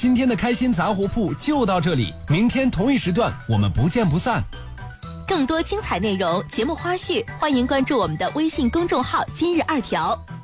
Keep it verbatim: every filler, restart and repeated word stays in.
今天的开心杂货铺就到这里，明天同一时段我们不见不散。 更多精彩内容、节目花絮，欢迎关注我们的微信公众号“今日二条”。